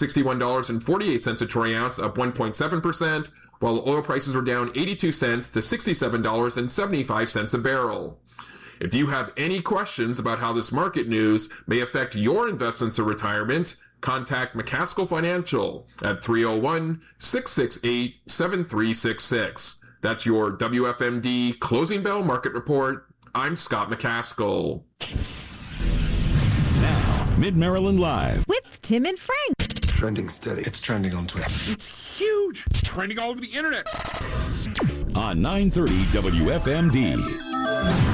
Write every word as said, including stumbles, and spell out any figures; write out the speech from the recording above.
sixty-one dollars and forty-eight cents a troy ounce, up one point seven percent, while oil prices were down eighty-two cents to sixty-seven dollars and seventy-five cents a barrel. If you have any questions about how this market news may affect your investments or retirement, contact McCaskill Financial at three oh one, six six eight, seven three six six. That's your W F M D Closing Bell Market Report. I'm Scott McCaskill. Now, Mid-Maryland Live. With Tim and Frank. Trending steady. It's trending on Twitter. It's huge. Trending all over the internet. On nine thirty W F M D.